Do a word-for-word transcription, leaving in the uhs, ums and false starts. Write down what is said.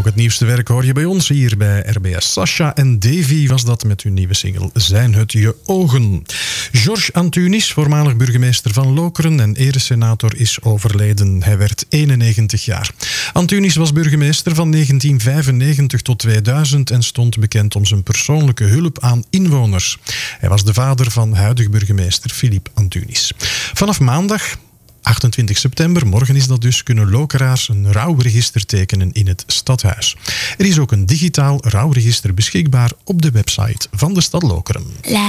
Ook het nieuwste werk hoor je bij ons hier bij R B S. Sasha en Davy was dat met hun nieuwe single Zijn het je ogen. Georges Antunis, voormalig burgemeester van Lokeren en eresenator, is overleden. Hij werd eenennegentig jaar. Antunis was burgemeester van negentien vijfennegentig tot tweeduizend en stond bekend om zijn persoonlijke hulp aan inwoners. Hij was de vader van huidig burgemeester Philippe Antunis. Vanaf maandag achtentwintig september, morgen is dat dus, kunnen Lokeraars een rouwregister tekenen in het stadhuis. Er is ook een digitaal rouwregister beschikbaar op de website van de stad Lokeren.